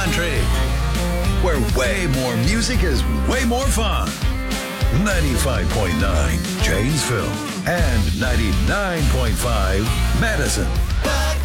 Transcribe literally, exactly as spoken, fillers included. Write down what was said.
country, where way more music is way more fun. ninety-five point nine Janesville and ninety-nine point five Madison.